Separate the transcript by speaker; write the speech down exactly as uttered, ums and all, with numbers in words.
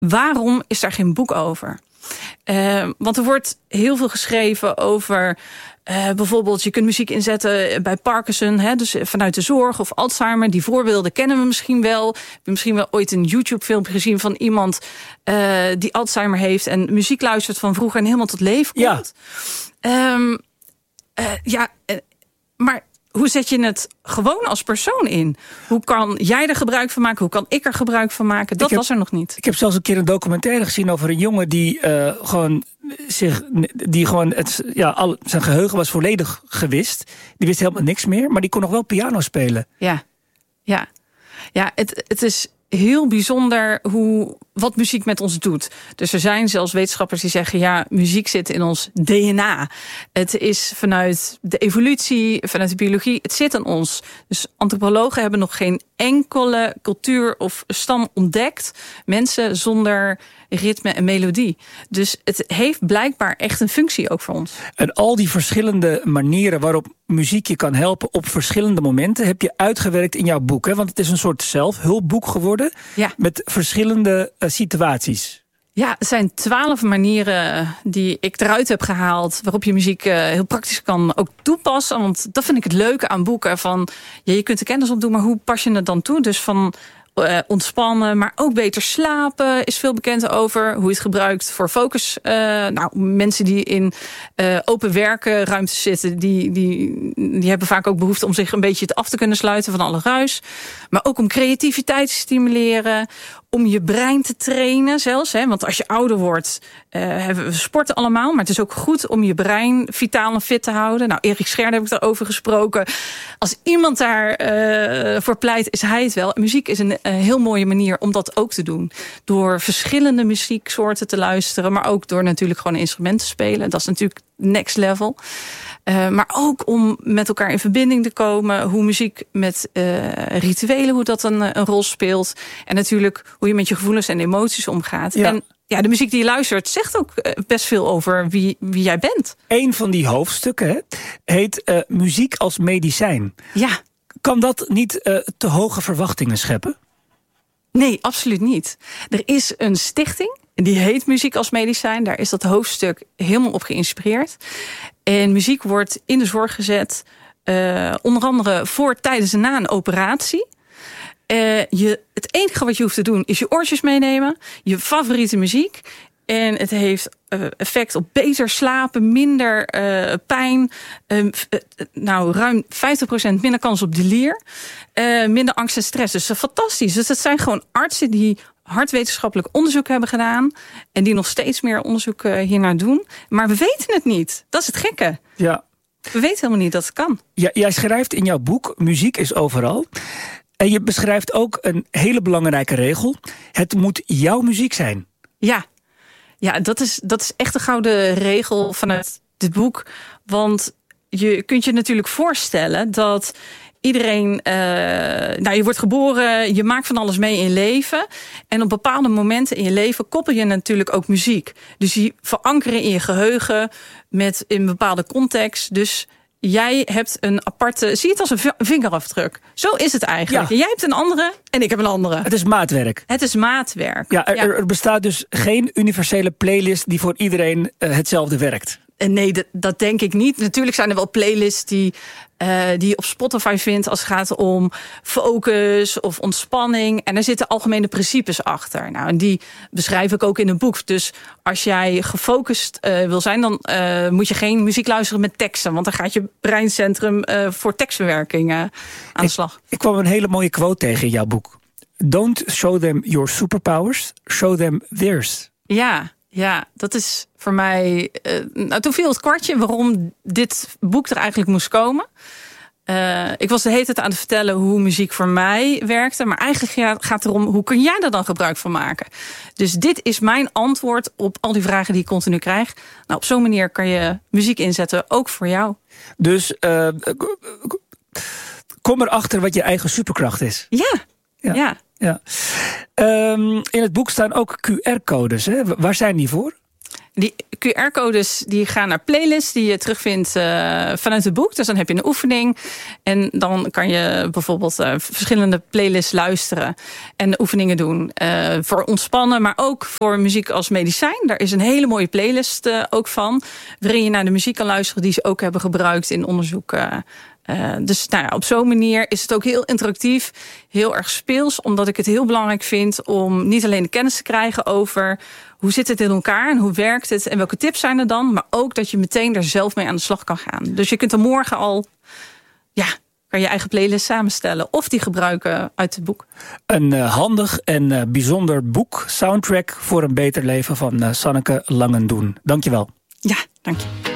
Speaker 1: waarom is daar geen boek over? Uh, want er wordt heel veel geschreven over... Uh, bijvoorbeeld, je kunt muziek inzetten bij Parkinson, hè, dus vanuit de zorg of Alzheimer. Die voorbeelden kennen we misschien wel. We hebben misschien wel ooit een YouTube-filmpje gezien van iemand uh, die Alzheimer heeft en muziek luistert van vroeger en helemaal tot leven komt. Ja, um, uh, ja uh, maar hoe zet je het gewoon als persoon in? Hoe kan jij er gebruik van maken? Hoe kan ik er gebruik van maken? Dat
Speaker 2: heb,
Speaker 1: was er nog niet.
Speaker 2: Ik heb zelfs een keer een documentaire gezien over een jongen die uh, gewoon zich, die gewoon het, ja, al, zijn geheugen was volledig gewist. Die wist helemaal niks meer, maar die kon nog wel piano spelen.
Speaker 1: Ja, ja, ja. Het, het is heel bijzonder hoe, wat muziek met ons doet. Dus er zijn zelfs wetenschappers die zeggen... ja, muziek zit in ons D N A. Het is vanuit de evolutie, vanuit de biologie, het zit in ons. Dus antropologen hebben nog geen enkele cultuur of stam ontdekt. Mensen zonder ritme en melodie. Dus het heeft blijkbaar echt een functie ook voor ons.
Speaker 2: En al die verschillende manieren waarop muziek je kan helpen op verschillende momenten heb je uitgewerkt in jouw boek. Hè? Want het is een soort zelfhulpboek geworden, ja, met verschillende uh, situaties.
Speaker 1: Ja, er zijn twaalf manieren die ik eruit heb gehaald waarop je muziek uh, heel praktisch kan ook toepassen. Want dat vind ik het leuke aan boeken. Van, ja, je kunt de kennis opdoen, maar hoe pas je het dan toe? Dus van Uh, ontspannen, maar ook beter slapen is veel bekend over. Hoe je het gebruikt voor focus. Uh, nou, mensen die in uh, open werkenruimtes zitten, die, die, die hebben vaak ook behoefte om zich een beetje af te kunnen sluiten van alle ruis. Maar ook om creativiteit te stimuleren. Om je brein te trainen zelfs. Hè? Want als je ouder wordt, uh, hebben we sporten allemaal. Maar het is ook goed om je brein vitaal en fit te houden. Nou, Erik Scherder heb ik daarover gesproken. Als iemand daarvoor uh, voor pleit, is hij het wel. En muziek is een uh, heel mooie manier om dat ook te doen. Door verschillende muzieksoorten te luisteren. Maar ook door natuurlijk gewoon een instrument te spelen. Dat is natuurlijk next level. Uh, maar ook om met elkaar in verbinding te komen. Hoe muziek met uh, rituelen, hoe dat een, een rol speelt. En natuurlijk hoe je met je gevoelens en emoties omgaat. Ja. En ja, de muziek die je luistert zegt ook best veel over wie, wie jij bent.
Speaker 2: Eén van die hoofdstukken hè, heet uh, muziek als medicijn.
Speaker 1: Ja.
Speaker 2: Kan dat niet uh, te hoge verwachtingen scheppen?
Speaker 1: Nee, absoluut niet. Er is een stichting, die heet Muziek als Medicijn. Daar is dat hoofdstuk helemaal op geïnspireerd. En muziek wordt in de zorg gezet, uh, onder andere voor, tijdens en na een operatie. Uh, je, het enige wat je hoeft te doen is je oortjes meenemen, je favoriete muziek. En het heeft uh, effect op beter slapen, minder uh, pijn. Uh, uh, nou, ruim vijftig procent minder kans op delier. Uh, minder angst en stress. Dus uh, fantastisch. Dus het zijn gewoon artsen die hard wetenschappelijk onderzoek hebben gedaan. En die nog steeds meer onderzoek uh, hiernaar doen. Maar we weten het niet. Dat is het gekke.
Speaker 2: Ja.
Speaker 1: We weten helemaal niet dat het kan.
Speaker 2: Ja, jij schrijft in jouw boek, muziek is overal. En je beschrijft ook een hele belangrijke regel. Het moet jouw muziek zijn.
Speaker 1: Ja. Ja, dat is, dat is echt een gouden regel vanuit dit boek. Want je kunt je natuurlijk voorstellen dat iedereen, uh, nou, je wordt geboren, je maakt van alles mee in je leven. En op bepaalde momenten in je leven koppel je natuurlijk ook muziek. Dus die verankeren in je geheugen met in een bepaalde context. Dus jij hebt een aparte, zie het als een vingerafdruk. Zo is het eigenlijk. Ja. Jij hebt een andere en ik heb een andere.
Speaker 2: Het is maatwerk.
Speaker 1: Het is maatwerk.
Speaker 2: Ja, er, ja. er bestaat dus geen universele playlist die voor iedereen uh, hetzelfde werkt.
Speaker 1: Nee, dat, dat denk ik niet. Natuurlijk zijn er wel playlists die, uh, die je op Spotify vindt als het gaat om focus of ontspanning. En er zitten algemene principes achter. Nou, en die beschrijf ik ook in een boek. Dus als jij gefocust uh, wil zijn, dan uh, moet je geen muziek luisteren met teksten. Want dan gaat je breincentrum uh, voor tekstbewerking uh, aan de slag.
Speaker 2: Ik, ik kwam een hele mooie quote tegen in jouw boek. Don't show them your superpowers, show them theirs.
Speaker 1: Ja. Ja, dat is voor mij. Uh, nou, toen viel het kwartje waarom dit boek er eigenlijk moest komen. Uh, ik was de hele tijd aan het vertellen hoe muziek voor mij werkte. Maar eigenlijk gaat het erom, hoe kun jij er dan gebruik van maken? Dus dit is mijn antwoord op al die vragen die ik continu krijg. Nou, op zo'n manier kan je muziek inzetten, ook voor jou.
Speaker 2: Dus uh, kom erachter wat je eigen superkracht is.
Speaker 1: Ja, ja. ja.
Speaker 2: Ja. Um, in het boek staan ook Q R-codes. Hè? Waar zijn die voor?
Speaker 1: Die Q R-codes die gaan naar playlists die je terugvindt uh, vanuit het boek. Dus dan heb je een oefening. En dan kan je bijvoorbeeld uh, verschillende playlists luisteren en oefeningen doen. Uh, voor ontspannen, maar ook voor muziek als medicijn. Daar is een hele mooie playlist uh, ook van. Waarin je naar de muziek kan luisteren die ze ook hebben gebruikt in onderzoek. Uh, Uh, dus nou ja, op zo'n manier is het ook heel interactief, heel erg speels. Omdat ik het heel belangrijk vind om niet alleen de kennis te krijgen over hoe zit het in elkaar en hoe werkt het en welke tips zijn er dan. Maar ook dat je meteen er zelf mee aan de slag kan gaan. Dus je kunt er morgen al, ja, kan je eigen playlist samenstellen of die gebruiken uit het boek.
Speaker 2: Een uh, handig en uh, bijzonder boek, Soundtrack voor een beter leven van uh, Sanneke Langendoen. Dankjewel.
Speaker 1: Ja, dank je.